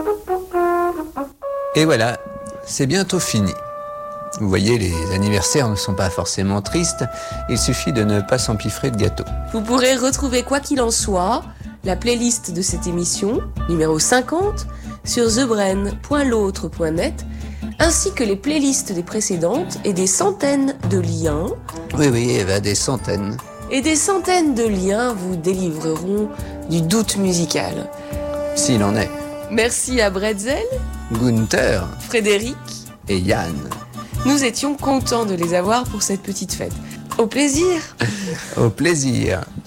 Et voilà, c'est bientôt fini. Vous voyez, les anniversaires ne sont pas forcément tristes, il suffit de ne pas s'empiffrer de gâteaux. Vous pourrez retrouver quoi qu'il en soit, la playlist de cette émission, numéro 50, sur thebren.l'autre.net, ainsi que les playlists des précédentes et des centaines de liens. Oui, Eva, des centaines. Et des centaines de liens vous délivreront du doute musical. S'il en est. Merci à Bretzel, Gunther, Frédéric et Yann. Nous étions contents de les avoir pour cette petite fête. Au plaisir. Au plaisir.